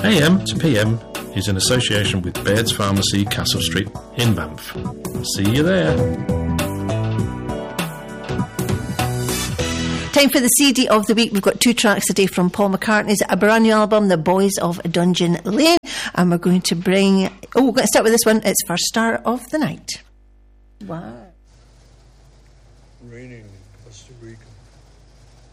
AM to PM is in association with Baird's Pharmacy, Castle Street in Banff. See you there. Time for the CD of the week. We've got 2 tracks today from Paul McCartney's a brand new album, The Boys of Dungeon Lane. And we're going to we're going to start with this one. It's First Star of the Night. Wow. Raining.